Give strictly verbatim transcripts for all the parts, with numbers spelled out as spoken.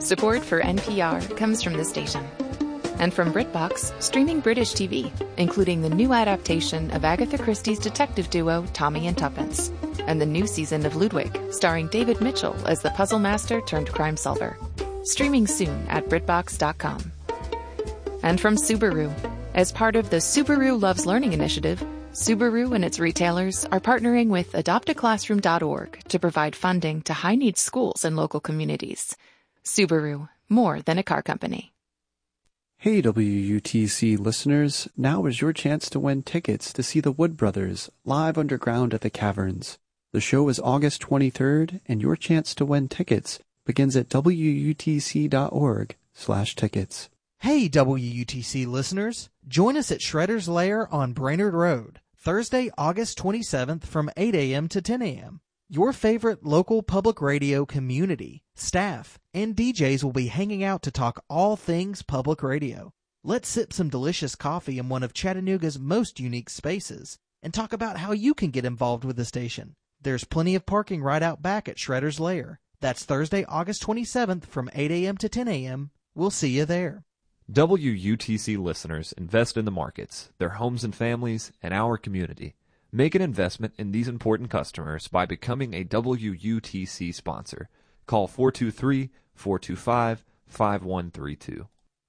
Support for N P R comes from the station. And from BritBox, streaming British T V, including the new adaptation of Agatha Christie's detective duo Tommy and Tuppence, and the new season of Ludwig, starring David Mitchell as the puzzle master turned crime solver. Streaming soon at Britbox dot com. And from Subaru, as part of the Subaru Loves Learning initiative, Subaru and its retailers are partnering with adopt a classroom dot org to provide funding to high-needs schools and local communities. Subaru, more than a car company. Hey W U T C listeners, now is your chance to win tickets to see the Wood Brothers live underground at the Caverns. The show is August twenty-third, and your chance to win tickets begins at W U T C dot org slash tickets. Hey W U T C listeners, join us at Shredder's Lair on Brainerd Road, Thursday, August twenty-seventh from eight a.m. to ten a.m. Your favorite local public radio community, staff, and D Js will be hanging out to talk all things public radio. Let's sip some delicious coffee in one of Chattanooga's most unique spaces and talk about how you can get involved with the station. There's plenty of parking right out back at Shredder's Lair. That's Thursday, August twenty-seventh from eight a.m. to ten a.m. We'll see you there. W U T C listeners invest in the markets, their homes and families, and our community. Make an investment in these important customers by becoming a W U T C sponsor. Call four two three, four two five, five one three two.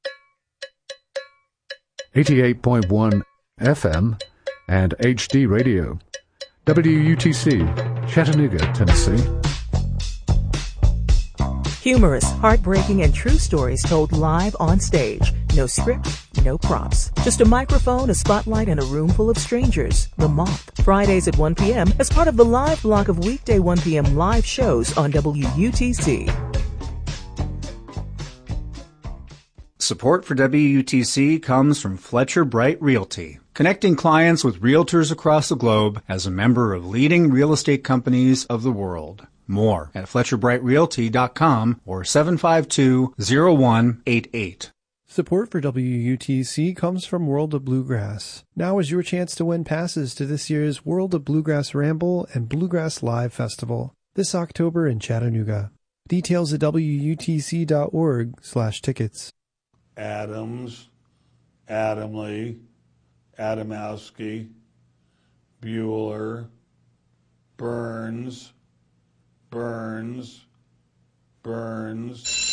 eighty-eight point one F M and H D Radio. W U T C, Chattanooga, Tennessee. Humorous, heartbreaking, and true stories told live on stage. No script, no props. Just a microphone, a spotlight, and a room full of strangers. The Moth. Fridays at one p.m. as part of the live block of weekday one p.m. live shows on W U T C. Support for W U T C comes from Fletcher Bright Realty, connecting clients with realtors across the globe as a member of leading real estate companies of the world. More at Fletcher Bright Realty dot com or seven five two, zero one eight eight. Support for W U T C comes from World of Bluegrass. Now is your chance to win passes to this year's World of Bluegrass Ramble and Bluegrass Live Festival this October in Chattanooga. Details at W U T C dot org slash tickets. Adams, Adamley, Adamowski, Bueller, Burns, Burns, Burns.